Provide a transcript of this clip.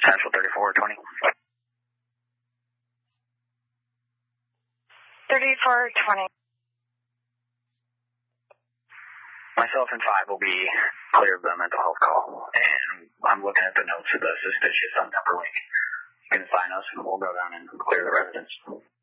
Central 3420. 3420. Myself and 5 will be clear of the mental health call, and I'm looking at the notes of the suspicious on Upper Lake. You can sign us, and we'll go down and clear the residence.